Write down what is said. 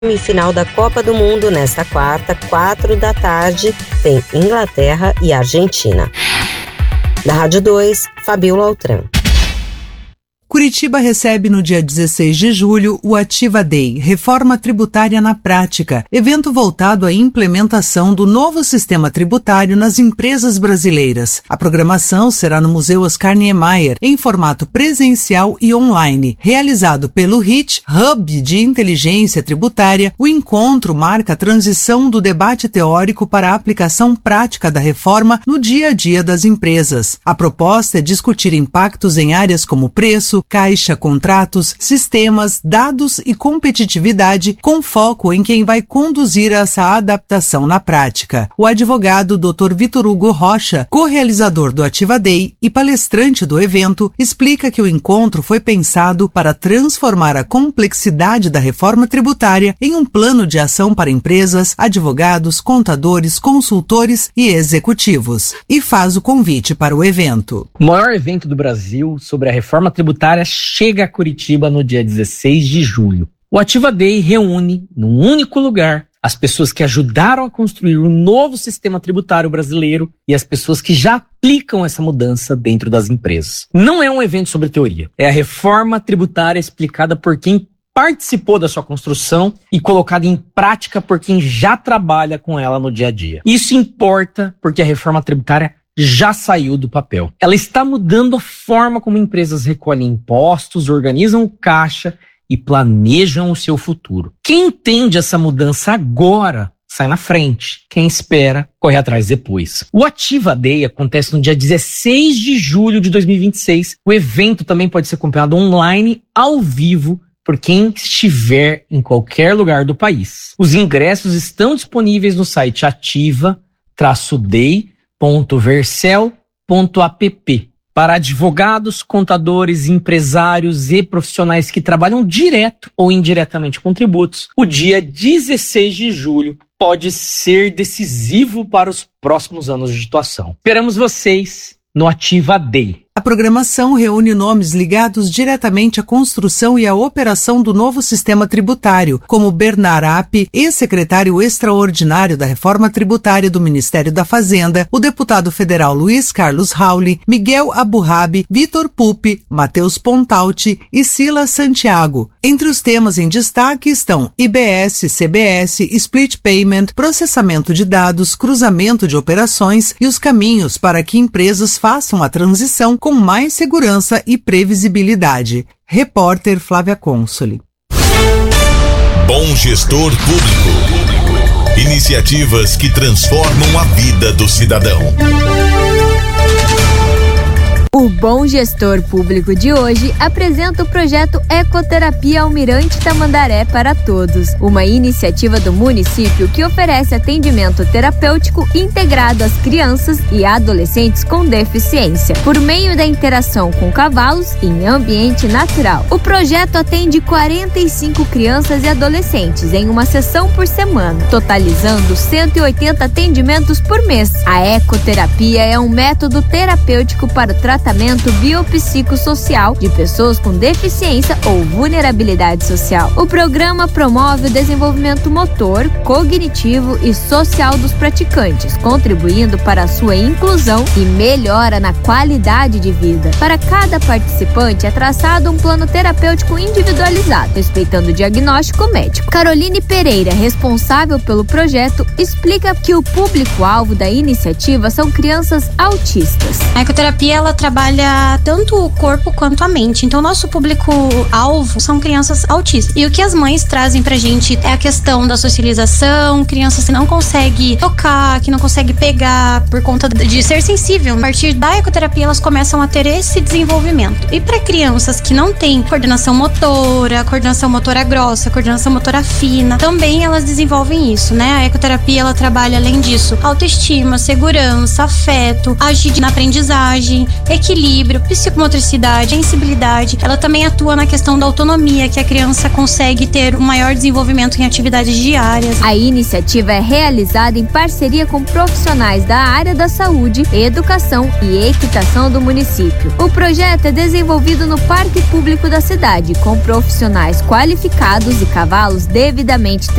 Semifinal da Copa do Mundo nesta quarta, 4 da tarde, tem Inglaterra e Argentina. Da Rádio 2, Fabiola Altran. Curitiba recebe no dia 16 de julho o Ativa Day, Reforma Tributária na Prática, evento voltado à implementação do novo sistema tributário nas empresas brasileiras. A programação será no Museu Oscar Niemeyer, em formato presencial e online. Realizado pelo HIT, Hub de Inteligência Tributária, o encontro marca a transição do debate teórico para a aplicação prática da reforma no dia a dia das empresas. A proposta é discutir impactos em áreas como preço, caixa, contratos, sistemas, dados e competitividade, com foco em quem vai conduzir essa adaptação na prática. O advogado Dr. Vitor Hugo Rocha, co-realizador do Ativa Day e palestrante do evento, explica que o encontro foi pensado para transformar a complexidade da reforma tributária em um plano de ação para empresas, advogados, contadores, consultores e executivos. E faz o convite para o evento. O maior evento do Brasil sobre a reforma tributária chega a Curitiba no dia 16 de julho. O Ativa Day reúne, num único lugar, as pessoas que ajudaram a construir o novo sistema tributário brasileiro e as pessoas que já aplicam essa mudança dentro das empresas. Não é um evento sobre teoria, é a reforma tributária explicada por quem participou da sua construção e colocada em prática por quem já trabalha com ela no dia a dia. Isso importa porque a reforma tributária já saiu do papel. Ela está mudando a forma como empresas recolhem impostos, organizam o caixa e planejam o seu futuro. Quem entende essa mudança agora sai na frente. Quem espera, corre atrás depois. O Ativa Day acontece no dia 16 de julho de 2026. O evento também pode ser acompanhado online, ao vivo, por quem estiver em qualquer lugar do país. Os ingressos estão disponíveis no site ativa-day.vercel.app. Para advogados, contadores, empresários e profissionais que trabalham direto ou indiretamente com tributos, o dia 16 de julho pode ser decisivo para os próximos anos de atuação. Esperamos vocês no Ativa Day. A programação reúne nomes ligados diretamente à construção e à operação do novo sistema tributário, como Bernard App, ex-secretário extraordinário da Reforma Tributária do Ministério da Fazenda, o deputado federal Luiz Carlos Rauli, Miguel Aburrabi, Vitor Pupi, Matheus Pontalti e Sila Santiago. Entre os temas em destaque estão IBS, CBS, Split Payment, processamento de dados, cruzamento de operações e os caminhos para que empresas façam a transição com mais segurança e previsibilidade. Repórter Flávia Consoli. Bom Gestor Público. Iniciativas que transformam a vida do cidadão. O Bom Gestor Público de hoje apresenta o projeto Ecoterapia Almirante Tamandaré para Todos, uma iniciativa do município que oferece atendimento terapêutico integrado às crianças e adolescentes com deficiência, por meio da interação com cavalos em ambiente natural. O projeto atende 45 crianças e adolescentes em uma sessão por semana, totalizando 180 atendimentos por mês. A ecoterapia é um método terapêutico para o tratamento biopsicossocial de pessoas com deficiência ou vulnerabilidade social. O programa promove o desenvolvimento motor, cognitivo e social dos praticantes, contribuindo para a sua inclusão e melhora na qualidade de vida. Para cada participante é traçado um plano terapêutico individualizado, respeitando o diagnóstico médico. Caroline Pereira, responsável pelo projeto, explica que o público-alvo da iniciativa são crianças autistas. A ecoterapia, ela trabalha tanto o corpo quanto a mente. Então, nosso público-alvo são crianças autistas. E o que as mães trazem pra gente é a questão da socialização, crianças que não conseguem tocar, que não conseguem pegar por conta de ser sensível. A partir da ecoterapia, elas começam a ter esse desenvolvimento. E para crianças que não têm coordenação motora grossa, coordenação motora fina, também elas desenvolvem isso, né? A ecoterapia, ela trabalha, além disso, autoestima, segurança, afeto, agir na aprendizagem, equilíbrio, psicomotricidade, sensibilidade. Ela também atua na questão da autonomia, que a criança consegue ter um maior desenvolvimento em atividades diárias. A iniciativa é realizada em parceria com profissionais da área da saúde, educação e equitação do município. O projeto é desenvolvido no Parque Público da cidade, com profissionais qualificados e cavalos devidamente